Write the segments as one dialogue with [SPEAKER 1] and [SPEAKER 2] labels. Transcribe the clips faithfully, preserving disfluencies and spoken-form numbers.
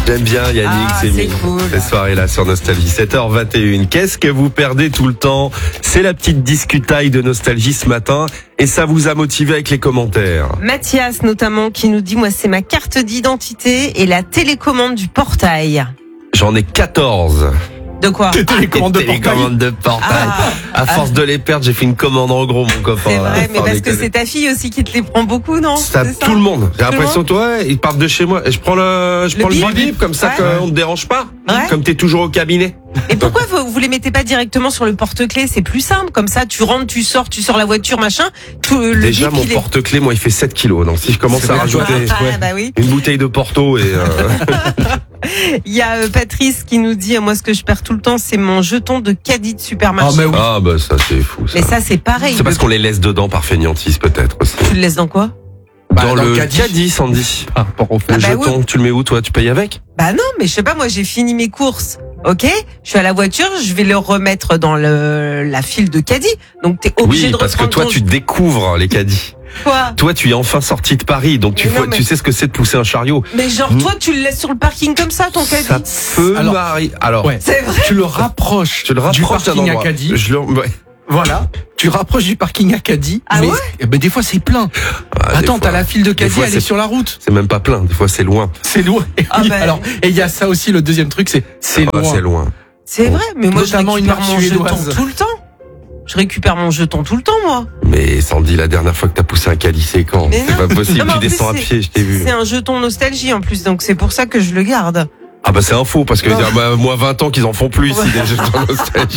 [SPEAKER 1] J'aime bien Yannick,
[SPEAKER 2] Ah,
[SPEAKER 1] c'est
[SPEAKER 2] c'est
[SPEAKER 1] mignon.
[SPEAKER 2] cool.
[SPEAKER 1] Cette soirée-là sur Nostalgie, sept heures vingt et une. Qu'est-ce que vous perdez tout le temps? C'est la petite discutaille de Nostalgie ce matin et ça vous a motivé avec les commentaires.
[SPEAKER 2] Mathias notamment qui nous dit, moi c'est ma carte d'identité et la télécommande du portail.
[SPEAKER 1] J'en ai quatorze.
[SPEAKER 2] De quoi?
[SPEAKER 3] Tes télécommandes de
[SPEAKER 1] Des
[SPEAKER 3] portail.
[SPEAKER 1] télécommandes de portail.
[SPEAKER 2] Ah.
[SPEAKER 1] À force de les perdre, j'ai fait une commande en gros, mon copain.
[SPEAKER 2] C'est vrai, mais
[SPEAKER 1] Sans
[SPEAKER 2] parce que
[SPEAKER 1] déconner.
[SPEAKER 2] c'est ta fille aussi qui te les prend beaucoup, non?
[SPEAKER 1] Ça,
[SPEAKER 2] C'est ça
[SPEAKER 1] tout le monde. J'ai
[SPEAKER 2] Tout le
[SPEAKER 1] l'impression que ouais, ils partent de chez moi. Et je prends le, je
[SPEAKER 2] Le
[SPEAKER 1] prends le
[SPEAKER 2] bip.
[SPEAKER 1] bip comme ça
[SPEAKER 2] Ouais.
[SPEAKER 1] qu'on ne te dérange pas.
[SPEAKER 2] Ouais.
[SPEAKER 1] Comme t'es toujours au cabinet.
[SPEAKER 2] Et pourquoi vous, vous les mettez pas directement sur le porte-clés? C'est plus simple, comme ça tu rentres, tu sors, tu sors la voiture, machin. Tout, le
[SPEAKER 1] Déjà,
[SPEAKER 2] bip,
[SPEAKER 1] mon
[SPEAKER 2] il est-
[SPEAKER 1] porte-clés, moi, il fait sept kilos. Donc si je commence
[SPEAKER 3] C'est
[SPEAKER 1] à
[SPEAKER 3] vrai,
[SPEAKER 1] rajouter
[SPEAKER 2] Ah,
[SPEAKER 1] ouais,
[SPEAKER 2] bah oui.
[SPEAKER 1] une bouteille de Porto et euh,
[SPEAKER 2] Il y a euh, Patrice qui nous dit, euh, moi ce que je perds tout le temps, c'est mon jeton de caddie de supermarché.
[SPEAKER 3] Ah, mais oui.
[SPEAKER 1] ah bah ça c'est fou. Ça.
[SPEAKER 2] Mais ça c'est pareil.
[SPEAKER 1] C'est parce qu'on les laisse dedans par feignantise peut-être aussi.
[SPEAKER 2] Tu le laisses dans quoi?
[SPEAKER 3] Bah,
[SPEAKER 1] dans,
[SPEAKER 3] dans
[SPEAKER 1] le
[SPEAKER 3] le caddie.
[SPEAKER 1] caddie, Sandy.
[SPEAKER 3] Par rapport au
[SPEAKER 1] Le
[SPEAKER 2] Ah bah
[SPEAKER 1] jeton,
[SPEAKER 2] oui.
[SPEAKER 1] tu le mets où toi? Tu payes avec?
[SPEAKER 2] Bah non, mais je sais pas, moi j'ai fini mes courses. Ok, je suis à la voiture, je vais le remettre dans le la file de caddie. Donc t'es obligé
[SPEAKER 1] Oui,
[SPEAKER 2] de
[SPEAKER 1] parce que
[SPEAKER 2] reprendre
[SPEAKER 1] toi
[SPEAKER 2] ton-
[SPEAKER 1] tu découvres les caddies.
[SPEAKER 2] Quoi?
[SPEAKER 1] Toi tu es enfin sorti de Paris, donc tu,
[SPEAKER 2] Mais non,
[SPEAKER 1] vois-
[SPEAKER 2] mais-
[SPEAKER 1] tu sais ce que c'est de pousser un chariot.
[SPEAKER 2] Mais genre
[SPEAKER 1] Hmm.
[SPEAKER 2] toi tu le laisses sur le parking comme ça ton caddie?
[SPEAKER 1] Ça peut
[SPEAKER 3] Alors-
[SPEAKER 1] m'arriver. Alors,
[SPEAKER 3] Ouais.
[SPEAKER 2] C'est vrai?
[SPEAKER 3] Tu le rapproches,
[SPEAKER 1] je le
[SPEAKER 3] du
[SPEAKER 1] rapproche d'un
[SPEAKER 3] parking à
[SPEAKER 1] endroit.
[SPEAKER 3] caddie.
[SPEAKER 1] Je le, ouais.
[SPEAKER 3] Voilà. Tu rapproches du parking à caddie.
[SPEAKER 2] Ah
[SPEAKER 3] mais,
[SPEAKER 2] ouais
[SPEAKER 3] eh ben, des fois, c'est plein.
[SPEAKER 1] Ah, des
[SPEAKER 3] Attends,
[SPEAKER 1] fois-
[SPEAKER 3] t'as la file de caddie,
[SPEAKER 1] fois,
[SPEAKER 3] elle
[SPEAKER 1] c'est-
[SPEAKER 3] est sur la route.
[SPEAKER 1] C'est même pas plein, des fois c'est loin.
[SPEAKER 3] C'est loin. Et
[SPEAKER 2] Ah
[SPEAKER 3] oui,
[SPEAKER 2] ben.
[SPEAKER 3] Alors, et il y a ça aussi, le deuxième truc, c'est c'est
[SPEAKER 1] Ah,
[SPEAKER 3] loin.
[SPEAKER 1] c'est loin.
[SPEAKER 2] C'est vrai, mais moi je
[SPEAKER 3] Notamment une
[SPEAKER 2] récupère
[SPEAKER 3] marque
[SPEAKER 2] mon jeton
[SPEAKER 3] suédoise.
[SPEAKER 2] tout le temps. Je récupère mon jeton tout le temps moi.
[SPEAKER 1] Mais Sandy, la dernière fois que t'as poussé un caddie, c'est quand?
[SPEAKER 2] Mais
[SPEAKER 1] C'est
[SPEAKER 2] non.
[SPEAKER 1] pas possible,
[SPEAKER 2] Non, mais en
[SPEAKER 1] tu
[SPEAKER 2] plus,
[SPEAKER 1] descends à
[SPEAKER 2] c'est-
[SPEAKER 1] pied, je t'ai vu.
[SPEAKER 2] C'est un jeton nostalgie en plus, donc c'est pour ça que je le garde.
[SPEAKER 1] Ah bah c'est un faux, parce que
[SPEAKER 2] Non.
[SPEAKER 1] ah bah, moi vingt ans qu'ils en font plus, ici, des jetons nostalgie.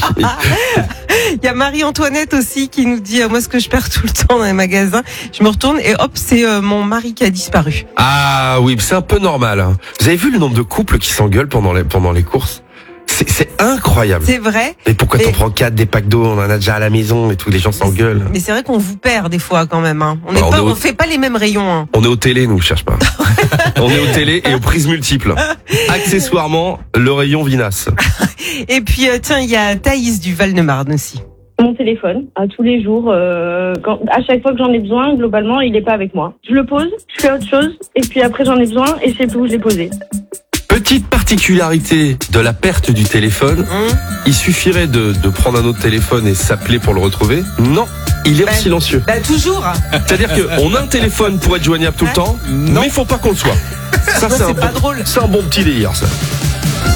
[SPEAKER 2] Il y a Marie-Antoinette aussi qui nous dit, euh, moi ce que je perds tout le temps dans les magasins, je me retourne et hop, c'est euh, mon mari qui a disparu.
[SPEAKER 1] Ah oui, c'est un peu normal. Hein. Vous avez vu le nombre de couples qui s'engueulent pendant les, pendant les courses? C'est, c'est incroyable.
[SPEAKER 2] C'est vrai,
[SPEAKER 1] Et pourquoi
[SPEAKER 2] Mais-
[SPEAKER 1] t'en prends quatre des packs d'eau? On en a déjà à la maison et tout, les gens s'engueulent.
[SPEAKER 2] mais c'est vrai qu'on vous perd des fois quand même. Hein. On n'est
[SPEAKER 1] Bah, on
[SPEAKER 2] pas,
[SPEAKER 1] est au-
[SPEAKER 2] on fait pas les mêmes rayons. Hein.
[SPEAKER 1] On est au télé, nous, cherche pas. On est au télé et aux prises multiples. Accessoirement, le rayon vinasse.
[SPEAKER 2] Et puis euh, tiens, il y a Thaïs du Val-de-Marne aussi.
[SPEAKER 4] Mon téléphone, à tous les jours, euh, quand, à chaque fois que j'en ai besoin, globalement, il n'est pas avec moi. Je le pose, je fais autre chose, et puis après j'en ai besoin, et je sais plus où je l'ai posé.
[SPEAKER 1] Petite particularité de la perte du téléphone,
[SPEAKER 2] Hum
[SPEAKER 1] il suffirait de, de prendre un autre téléphone et s'appeler pour le retrouver. Non, il est en
[SPEAKER 2] Bah,
[SPEAKER 1] silencieux.
[SPEAKER 2] Bah toujours.
[SPEAKER 1] C'est-à-dire qu'on a un téléphone pour être joignable tout le temps, mais il faut pas qu'on le soit. Ça,
[SPEAKER 2] Non,
[SPEAKER 1] c'est un,
[SPEAKER 2] c'est pas
[SPEAKER 1] bon,
[SPEAKER 2] drôle.
[SPEAKER 1] c'est un bon petit délire, ça.